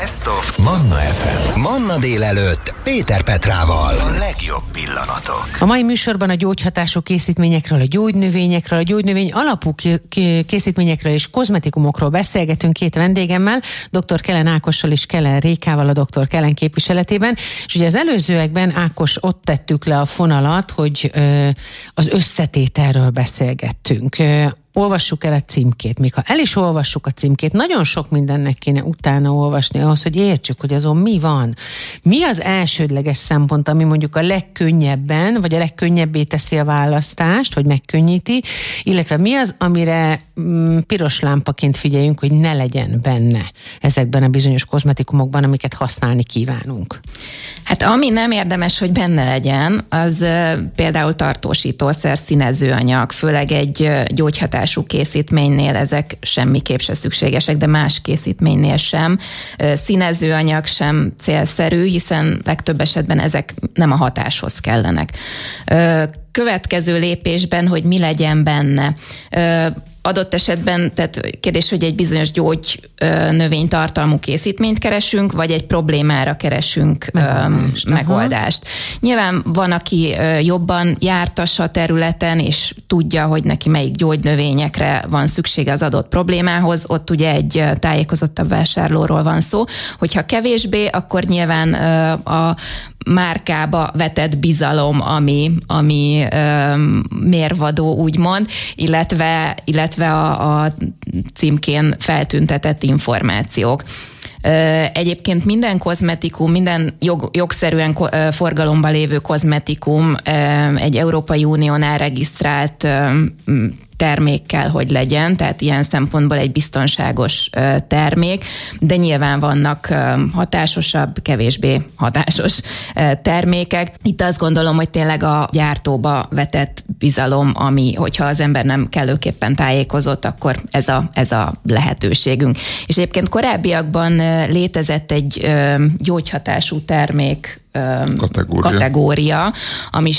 Best of Manna FM. Manna délelőtt Péter Petrával. A legjobb pillanatok. A mai műsorban a gyógyhatású készítményekről, a gyógynövényekről, a gyógynövény alapú készítményekről és kozmetikumokról beszélgetünk két vendégemmel, dr. Kellen Ákossal és Kellen Rékával a Dr. Kellen képviseletében. És ugye az előzőekben, Ákos, ott tettük le a fonalat, hogy az összetételről beszélgettünk. Olvassuk el a címkét. Még ha el is olvassuk a címkét, nagyon sok mindennek kéne utána olvasni ahhoz, hogy értsük, hogy azon mi van. Mi az elsődleges szempont, ami mondjuk a legkönnyebben, vagy a legkönnyebbé teszi a választást, vagy megkönnyíti, illetve mi az, amire piros lámpaként figyeljünk, hogy ne legyen benne ezekben a bizonyos kozmetikumokban, amiket használni kívánunk. Hát ami nem érdemes, hogy benne legyen, az például tartósítószer, színezőanyag, főleg egy gyógyhatású készítménynél ezek semmiképp se szükségesek, de más készítménynél sem. Színezőanyag sem célszerű, hiszen legtöbb esetben ezek nem a hatáshoz kellenek. Következő lépésben, hogy mi legyen benne. Adott esetben, tehát kérdés, hogy egy bizonyos gyógynövénytartalmú készítményt keresünk, vagy egy problémára keresünk megoldást. Nyilván van, aki jobban jártas a területen, és tudja, hogy neki melyik gyógynövényekre van szüksége az adott problémához, ott ugye egy tájékozottabb vásárlóról van szó. Hogyha kevésbé, akkor nyilván a márkába vetett bizalom, ami mérvadó, úgymond, illetve a címkén feltüntetett információk. Egyébként minden kozmetikum, minden jogszerűen forgalomban lévő kozmetikum egy Európai Uniónál regisztrált termék kell, hogy legyen, tehát ilyen szempontból egy biztonságos termék, de nyilván vannak hatásosabb, kevésbé hatásos termékek. Itt azt gondolom, hogy tényleg a gyártóba vetett bizalom, ami, hogyha az ember nem kellőképpen tájékozott, akkor ez a lehetőségünk. És egyébként korábbiakban létezett egy gyógyhatású termék kategória, ami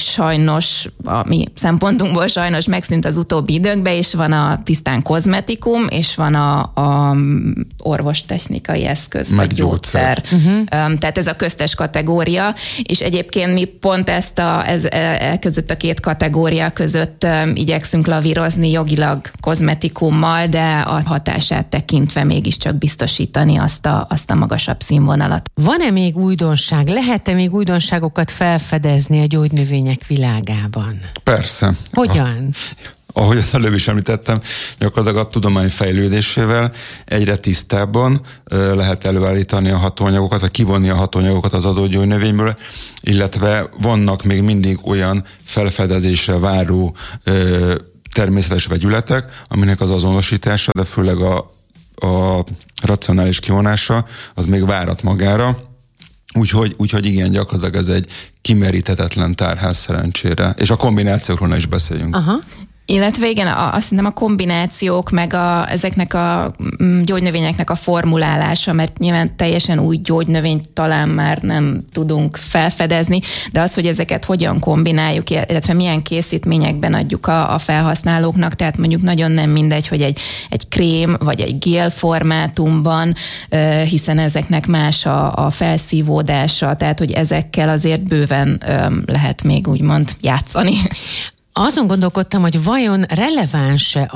szempontunkból sajnos megszűnt az utóbbi időkben, és van a tisztán kozmetikum, és van a orvostechnikai eszköz, vagy gyógyszer. Tehát ez a köztes kategória, és egyébként mi pont között a két kategória között igyekszünk lavírozni jogilag kozmetikummal, de a hatását tekintve mégiscsak biztosítani azt a magasabb színvonalat. Van-e még újdonság? Lehet-e még újdonságokat felfedezni a gyógynövények világában? Persze. Hogyan? Ahogy az előbb is említettem, gyakorlatilag a tudomány fejlődésével egyre tisztábban lehet előállítani a hatóanyagokat, vagy kivonni a hatóanyagokat az adott gyógynövényből, illetve vannak még mindig olyan felfedezésre váró természetes vegyületek, aminek az azonosítása, de főleg a racionális kivonása, az még várat magára. Úgyhogy igen, gyakorlatilag ez egy kimeríthetetlen tárház szerencsére. És a kombinációkról is beszéljünk. Aha. Illetve igen, azt hiszem a kombinációk, meg ezeknek a gyógynövényeknek a formulálása, mert nyilván teljesen új gyógynövényt talán már nem tudunk felfedezni, de az, hogy ezeket hogyan kombináljuk, illetve milyen készítményekben adjuk a felhasználóknak, tehát mondjuk nagyon nem mindegy, hogy egy krém vagy egy gél formátumban, hiszen ezeknek más a felszívódása, tehát hogy ezekkel azért bőven lehet még úgymond játszani. Azon gondolkodtam, hogy vajon releváns-e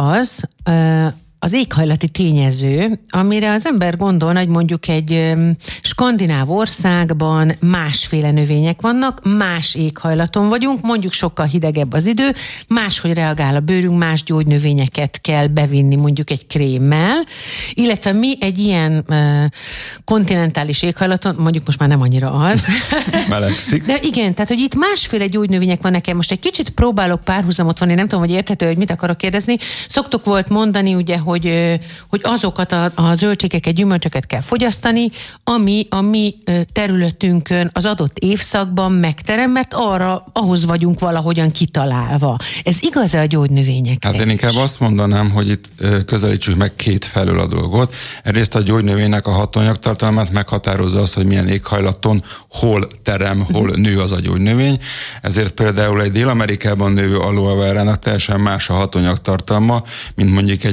az éghajlati tényező, amire az ember gondolna, hogy mondjuk egy skandináv országban másféle növények vannak, más éghajlaton vagyunk, mondjuk sokkal hidegebb az idő, máshogy reagál a bőrünk, más gyógynövényeket kell bevinni mondjuk egy krémmel, illetve mi egy ilyen kontinentális éghajlaton, mondjuk most már nem annyira az. Melegszik. De igen, tehát hogy itt másféle gyógynövények van nekem. Most egy kicsit próbálok párhuzamot vonni, nem tudom, hogy érthető, hogy mit akarok kérdezni. Szoktuk volt mondani, ugye, hogy azokat a zöldségeket, gyümölcsöket kell fogyasztani, ami a mi területünkön az adott évszakban megterem, mert ahhoz vagyunk valahogyan kitalálva. Ez igaz-e a gyógynövényekre? Hát én inkább azt mondanám, hogy itt közelítsük meg két felől a dolgot. Egyrészt a gyógynövénynek a hatóanyagtartalmát meghatározza azt, hogy milyen éghajlaton, hol terem, hol nő az a gyógynövény. Ezért például egy Dél-Amerikában növő aloe verának teljesen más a hatóanyagtartalma, mint mondjuk egy meleg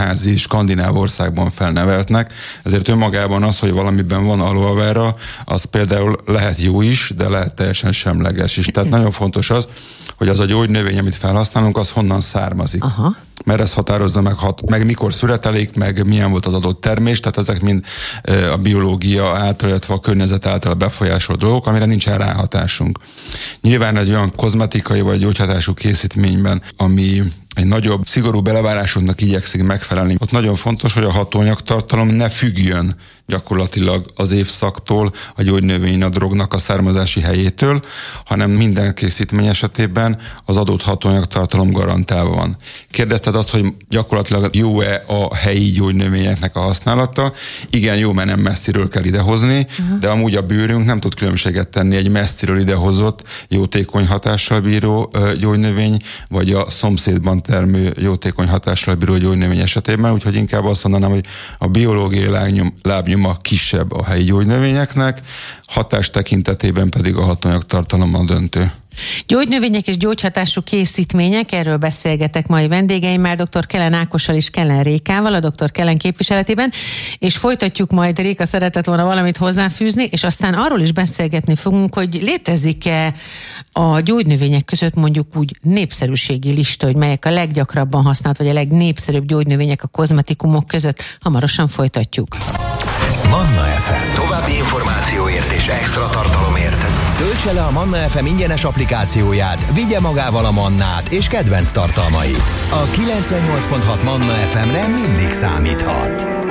üvegházi skandináv országban felneveltnek, ezért önmagában az, hogy valamiben van aloe vera, az például lehet jó is, de lehet teljesen semleges is. Tehát nagyon fontos az, hogy az a gyógynövény, amit felhasználunk, az honnan származik. Aha. Mert ez határozza meg mikor születelik, meg milyen volt az adott termés, tehát ezek mind a biológia által, illetve a környezet által befolyásolt dolgok, amire nincsen ráhatásunk. Nyilván egy olyan kozmetikai vagy gyógyhatású készítményben, ami egy nagyobb, szigorú belevárásoknak igyekszik megfelelni. Ott nagyon fontos, hogy a hatóanyagtartalom ne függjön gyakorlatilag az évszaktól, a gyógynövény, a drognak a származási helyétől, hanem minden készítmény esetében az adott hatóanyagtartalom garantálva van. Kérdezted azt, hogy gyakorlatilag jó-e a helyi gyógynövényeknek a használata? Igen, jó, mert nem messziről kell idehozni, de amúgy a bőrünk nem tud különbséget tenni egy messziről idehozott, jótékony hatással bíró gyógynövény, vagy a szomszédban termő jótékony hatással bíró gyógynövény esetében, úgyhogy inkább azt mondanám, hogy a biológiai lábnyoma kisebb a helyi gyógynövényeknek, hatás tekintetében pedig a hatóanyagtartalom a döntő. Gyógynövények és gyógyhatású készítmények, erről beszélgetek mai vendégeimmel, dr. Kellen Ákossal és Kellen Rékával, a dr. Kellen képviseletében, és folytatjuk majd, Réka szeretett volna valamit hozzáfűzni, és aztán arról is beszélgetni fogunk, hogy létezik-e a gyógynövények között mondjuk úgy népszerűségi lista, hogy melyek a leggyakrabban használt, vagy a legnépszerűbb gyógynövények a kozmetikumok között. Hamarosan folytatjuk. Manna FM. További információért és extra tartalomért töltse le a Manna FM ingyenes applikációját, vigye magával a Mannát és kedvenc tartalmait. A 98.6 Manna FM-re mindig számíthat.